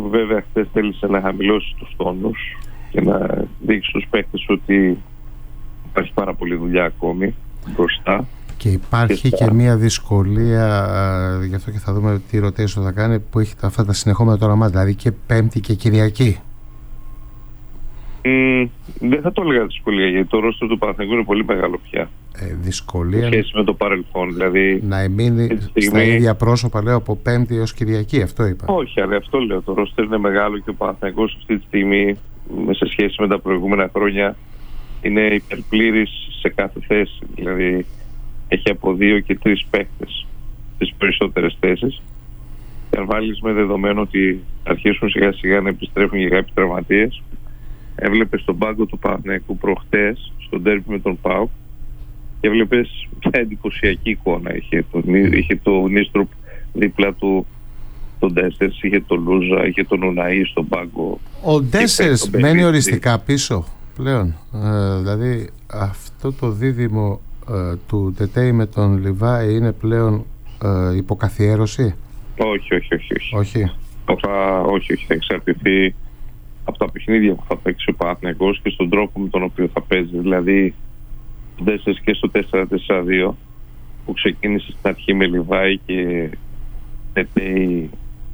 βέβαια χθες θέλησε να χαμηλώσει τους τόνους και να δείξει στους παίκτες ότι υπάρχει πάρα πολλή δουλειά ακόμη μπροστά. Και υπάρχει και μια δυσκολία, γι' αυτό και θα δούμε τι rotation θα κάνει, που έχει αυτά τα συνεχόμενα τώρα μάτια, δηλαδή και Πέμπτη και Κυριακή. Δεν θα το έλεγα δυσκολία, γιατί το ρόστερ του Παναθηναϊκού είναι πολύ μεγάλο πια. Δυσκολία σε σχέση με το παρελθόν, δηλαδή να εμείνει στα ίδια πρόσωπα, λέω, από Πέμπτη έως Κυριακή, αυτό είπα. Όχι, αλλά αυτό λέω, το ρόστερ είναι μεγάλο και ο Παναθηναϊκός αυτή τη στιγμή, σε σχέση με τα προηγούμενα χρόνια, είναι υπερπλήρης σε κάθε θέση. Δηλαδή έχει από 2 και 3 παίκτες στις περισσότερες θέσεις. Και αν βάλεις με δεδομένο ότι αρχίσουν σιγά σιγά να επιστρέφουν και κάποιοι τραυματίες, έβλεπες στον πάγκο του Παναθηναϊκού προχτές στο ντέρμπι με τον ΠΑΟΚ και έβλεπες μια εντυπωσιακή εικόνα. Είχε το Νίστρουπ δίπλα του, τον Ντέσσερς, είχε τον Λούζα, είχε τον Ουναή στον πάγκο. Ο Ντέσσερς μένει οριστικά πίσω πλέον. Δηλαδή αυτό το δίδυμο του Τετέι με τον Λιβάη είναι πλέον υποκαθιέρωση? Όχι. Θα εξαρτηθεί από τα παιχνίδια που θα παίξει ο Παναθηναϊκός και στον τρόπο με τον οποίο θα παίζει. Δηλαδή ο Ντέσσερς και στο 4-4-2 που ξεκίνησε στην αρχή με Λιβάη και Τετέι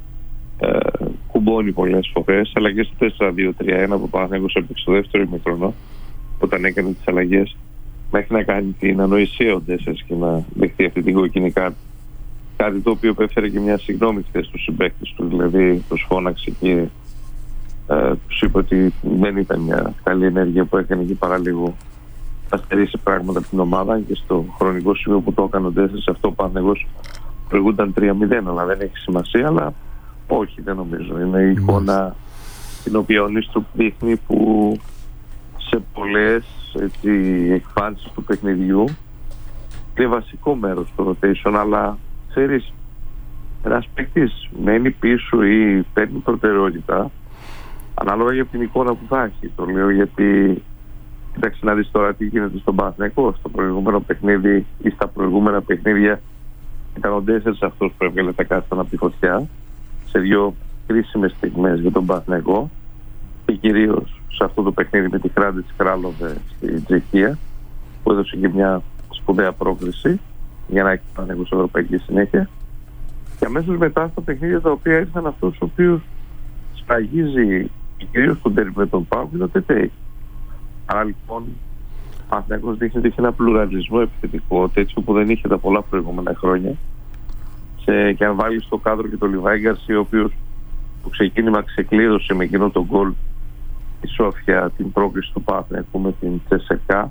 κουμπώνει πολλές φορές, αλλά και στο 4-2-3-1 που ο Παναθηναϊκός έπαιξε στο δεύτερο ημίχρονο όταν έκανε τις αλλαγές, μέχρι να κάνει την ανοησία ο Ντέσσερς και να δεχτεί αυτή την κόκκινη κάρτα. Κάτι το οποίο έφερε και μια συγγνώμη χθες στους συμπαίκτες του, δηλαδή τους φώναξε και τους είπε ότι δεν ήταν μια καλή ενέργεια που έκανε και παρά λίγο θα στερήσει πράγματα από την ομάδα, και στο χρονικό σημείο που το έκανε ο Ντέσσερς αυτό ο Παναθηναϊκός προηγούνταν 3-0, αλλά δεν έχει σημασία. Αλλά όχι, δεν νομίζω. Είναι η εικόνα την οποία ο Νίστρουπ δείχνει, που σε πολλές εκφάνσεις του παιχνιδιού είναι βασικό μέρος του rotation, αλλά ξέρεις, ένας παίκτης μένει πίσω ή παίρνει προτεραιότητα ανάλογα για την εικόνα που θα έχει. Το λέω γιατί κοίταξε να δεις τώρα τι γίνεται στον Παναθηναϊκό. Στο προηγούμενο παιχνίδι ή στα προηγούμενα παιχνίδια ήταν ο Ντέσσερς αυτός που έβγαλε τα κάστανα από τη φωτιά σε 2 κρίσιμες στιγμές για τον Παναθηναϊκό, και κυρίως σε αυτό το παιχνίδι με τη Χράντη της Κράλοβε στη Τσεχία, που έδωσε και μια σπουδαία πρόκριση για να έχει Παναθηναϊκό σε ευρωπαϊκή συνέχεια. Και αμέσως μετά στα παιχνίδια τα οποία ήρθαν αυτούς ο οποίος σφραγίζει κυρίως τον τέρμι με τον ΠΑΟΚ, είναι ο Τετέι. Άρα λοιπόν ο Παναθηναϊκός δείχνει ότι έχει ένα πλουραλισμό επιθετικό τέτοιο που δεν είχε τα πολλά προηγούμενα χρόνια. Και αν βάλει στο κάδρο και τον Λιβάη Γκαρσία, ο οποίος το ξεκίνημα ξεκλείδωσε με εκείνο τον γκολ η Σόφια την πρόκληση του Παναθηναϊκού με την Τσεσεκά,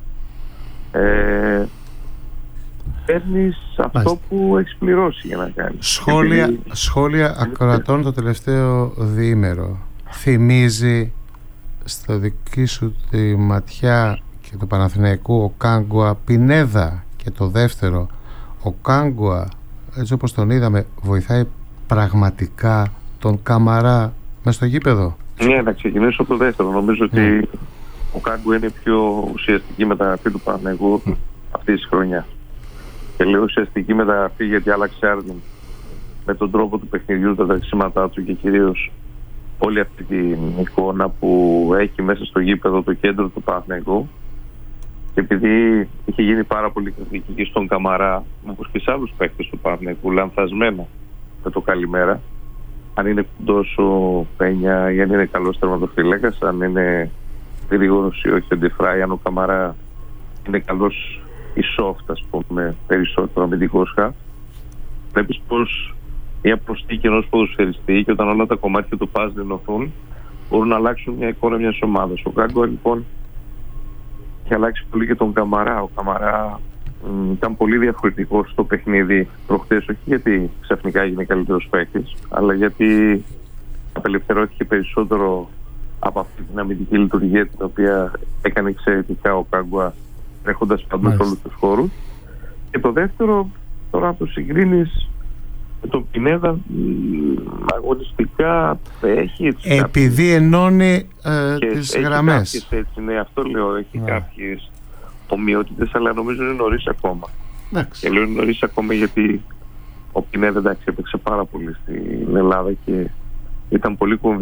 παίρνεις αυτό που έχεις πληρώσει για να κάνεις. Σχόλια ακροατών το τελευταίο διήμερο. Θυμίζει στο δική σου τη ματιά και του Παναθηναϊκού ο Κάγκουα Πινέδα, και το δεύτερο, ο Κάγκουα έτσι όπως τον είδαμε βοηθάει πραγματικά τον Καμαρά μες στο γήπεδο? Ναι, να ξεκινήσω από το δεύτερο. Νομίζω ότι ο Κάγκουα είναι πιο ουσιαστική μεταγραφή του Παναθηναϊκού αυτής της χρονιάς. Και λέω ουσιαστική μεταγραφή γιατί άλλαξε άρδιν με τον τρόπο του παιχνιδιού, τα τρεξίματά του και κυρίως όλη αυτή την εικόνα που έχει μέσα στο γήπεδο το κέντρο του Παναθηναϊκού. Και επειδή είχε γίνει πάρα πολύ κριτική και στον Καμαρά, όπως και σε άλλους παίκτες του Παναθηναϊκού, λανθασμένα με το καλημέρα, αν είναι κοντός ο Πένια ή αν είναι καλός τερματοφύλακας, αν είναι γρήγορος ή όχι ο Ντεφράι, αν ο Καμαρά είναι καλός ή soft, ας πούμε, περισσότερο αμυντικός χαφ, βλέπεις πως μια προσθήκη ενός ποδοσφαιριστή, και όταν όλα τα κομμάτια του παζλ ενωθούν μπορούν να αλλάξουν μια εικόνα μιας ομάδας. Ο Κάγκουα λοιπόν έχει αλλάξει πολύ και τον Καμαρά. Ο Καμαρά ήταν πολύ διαφορετικός στο παιχνίδι προχτές, όχι γιατί ξαφνικά έγινε καλύτερος παίκτης, αλλά γιατί απελευθερώθηκε περισσότερο από αυτή την αμυντική λειτουργία την οποία έκανε εξαιρετικά ο Κάγκουα, έχοντας παντού σε όλους τους χώρους. Και το δεύτερο, τώρα να το συγκρίνεις με τον Πινέδα, αγωνιστικά έχει έτσι επειδή ενώνει τις γραμμές. Έτσι, ναι, αυτό λέω, έχει κάποιες ομοιότητες, αλλά νομίζω είναι νωρίς ακόμα. Και λέω είναι νωρίς ακόμα γιατί ο Πινέδα, εντάξει, έπαιξε πάρα πολύ στην Ελλάδα και ήταν πολύ κομβικός